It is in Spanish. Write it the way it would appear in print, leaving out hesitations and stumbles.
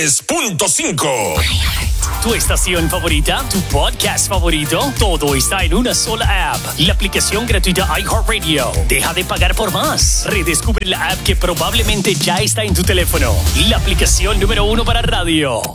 93.5. Tu estación favorita, tu podcast favorito, todo está en una sola app. La aplicación gratuita iHeartRadio. Deja de pagar por más. Redescubre la app que probablemente ya está en tu teléfono. La aplicación número 1 para radio.